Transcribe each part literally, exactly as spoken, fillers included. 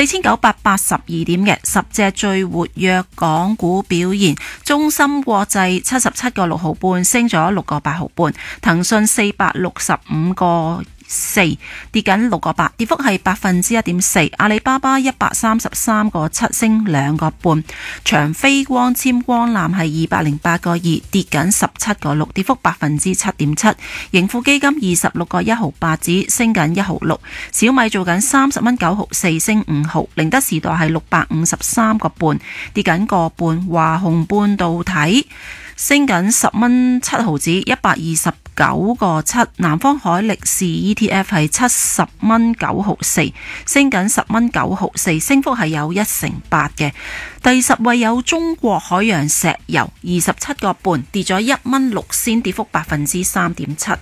四千九百八十二點嘅。十隻最活躍港股表現，中芯國際七十七個六毫半，升咗六個八毫半。騰訊四百六十五個四，跌緊六個八，跌幅係百分之一點四。阿里巴巴一百三十三個七，升兩個半。長飛光纖光纜係二百零八個二，跌緊十七個六，跌幅百分之七點七。盈富基金二十六個一毫八子，升緊一毫六。小米做緊三十蚊九毫四，升五毫。寧德時代係六百五十三個半，跌緊個半。華虹半導體升緊十蚊七毫子，一百二十九個七。南方海力士 E T F 係七十蚊九毫四，升緊十蚊九毫四，升幅係有一成八嘅。第十位有中國海洋石油二十七個半，跌咗一蚊六仙，跌幅百分之三點七。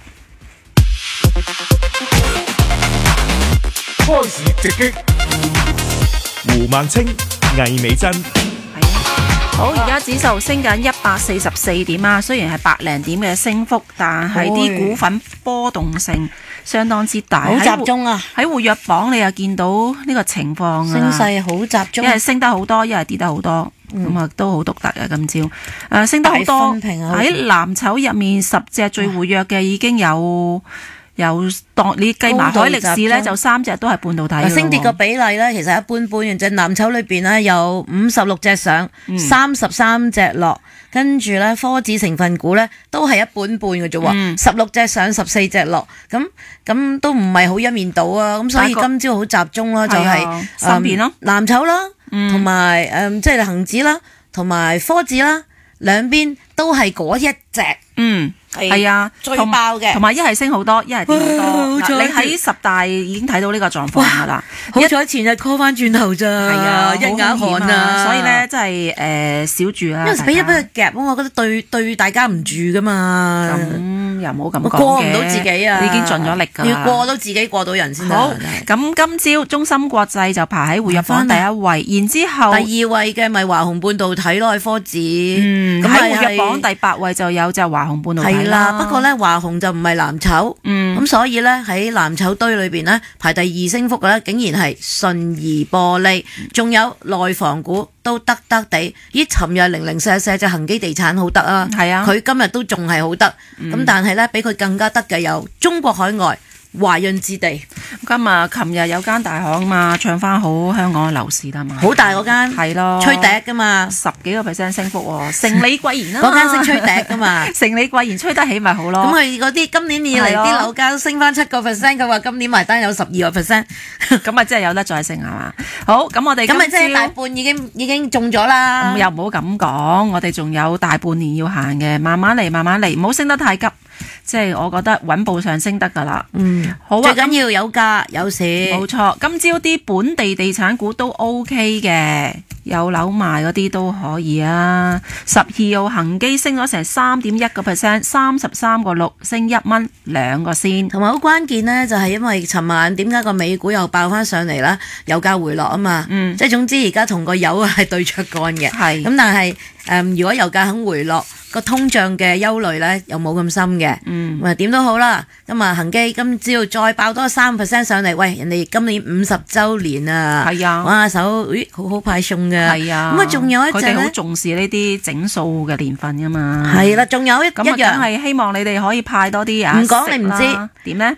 開市直擊，胡孟青、魏美珍。 好，而家指數升緊一百四十四點啊，雖然係百零點嘅升幅，但係啲股份波動性相當之大， 好集中啊！ 喺活躍榜你又見到呢個情況啊， 升勢好集中， 一係升得好多，一係跌得好多，咁啊、嗯、都好獨特啊！今朝誒、呃、升得好多，喺藍籌入面十隻最活躍嘅已經有。有當你計埋海力士咧，就三隻都係半導體。 升跌個比例咧，其實一般般。隻藍籌裏邊咧有五十六隻上，三十三隻落，跟住咧科指成分股咧都係一半半嘅啫喎，十六隻上，十四隻落，咁咁都唔係好一面倒啊。咁所以今朝好集中啦，就係三邊咯， 藍籌啦，同埋誒即係恒指啦，同埋科指啦，兩邊都係嗰一隻。嗯。係啊，最爆嘅， 同埋一係升好多，一係跌好多。你喺十大已經睇到呢個狀況噶啦。 好彩前日 call 翻轉頭咋，係啊，一眼汗啊， 所以咧真係誒少住啦。 因為俾一俾佢夾，我覺得對對大家唔住噶嘛。 咁又冇咁講嘅， 過唔到自己啊， 已經盡咗力噶啦。 要過到自己，過到人先得。 好，咁今朝中芯國際就排喺活躍榜第一位，然之後第二位嘅咪華虹半導體咯，係科指。 嗯，喺活躍榜第八位就有隻華虹半導體啦。 不過咧，華虹就唔係藍籌，咁、嗯、所以咧喺藍籌堆裏邊咧排第二升幅嘅咧，竟然係信義玻璃，仲有內房股都得得地。咦，尋日零零舍舍隻恒基地產好得啊，係啊，佢今日都仲係好得，咁、嗯、但係咧比佢更加得嘅有中國海外。華潤置地， 今日琴日有間大行嘛，唱翻好香港嘅樓市啦嘛， 好大嗰間， 係咯， 吹笛噶嘛， 十幾個 percent 升幅喎，成李貴賢啦， 嗰間識吹笛噶嘛， 成李貴賢吹得起咪好咯， 咁佢嗰啲今年以嚟啲樓價升翻七個 percent，佢話今年埋單有十二個 percent， 咁啊真係有得再升係嘛？好，咁我哋咁咪即係大半已經已經中咗啦， 又唔好咁講，我哋仲有大半年要行嘅，慢慢嚟，慢慢嚟，唔好升得太急。即係我覺得穩步上升得噶啦，嗯，好啊， 最緊要有價有市， 冇錯。今朝啲本地地產股都 OK 嘅，有樓賣嗰啲都可以啊。十二號恒基升咗成三點一個 percent， 三十三個六，升一蚊兩個先。 同埋好關鍵呢，就係因為尋晚點解個美股又爆翻上嚟啦？油價回落啊嘛，嗯，即係總之而家同個油係對着幹嘅，係咁，但係誒、呃，如果油價肯回落，個通脹嘅憂慮咧又冇咁深嘅，嗯，咁點都好啦。咁啊，恒基今朝再爆多三 percent 上嚟，喂，人哋今年五十週年啊，係啊，玩下手，咦，好好派送嘅，係啊，咁啊，仲有一隻咧，佢哋好重視呢啲整數嘅年份噶嘛， 係啦，仲有一咁一樣係希望你哋可以派多啲啊， 唔講你唔知點咧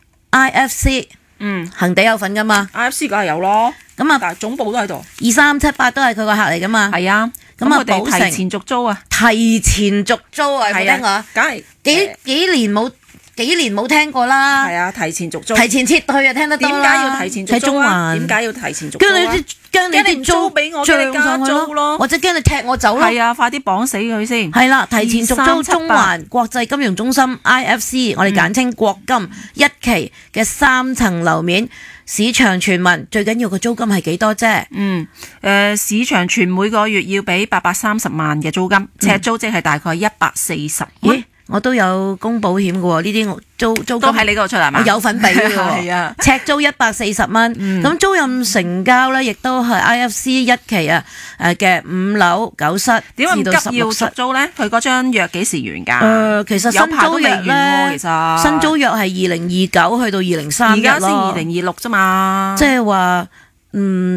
？I F C， 嗯，恒地有份噶嘛 ？I F C 梗係有咯，咁啊，但係總部都喺度， 二三七八都係佢個客嚟噶嘛， 係啊。咁啊，保提前續租啊， 提前續租啊，係啊，梗係幾幾年冇幾年冇聽過啦。 係啊，提前續租， 提前撤退啊，聽得多啦。 點解要提前續租啊？點解要提前續租啊？ 驚你驚你啲租俾我，驚你加租咯， 或者驚你踢我走咯。 係啊，快啲綁死佢先。係啦，提前續租中環國際金融中心 I F C， 我哋簡稱國金一期嘅三層樓面。市場傳聞最緊要個租金係幾多啫？嗯，誒、 呃，市場傳每個月要俾八百三十萬嘅租金，尺租即係大概一百四十蚊。 我都有供保險嘅喎，呢啲租租金都喺你嗰度出係嘛？ 我有份俾嘅喎， 啊， 尺租一百四十蚊。咁、嗯、租賃成交咧，亦都係 I F C 一期啊，誒嘅五樓九室。點解咁急要續租咧？佢嗰張約幾時完㗎？誒、 呃，其實新租約咧，其實新租約係二零二九去到二零三一咯。而家先二零二六啫嘛。 即係話，嗯。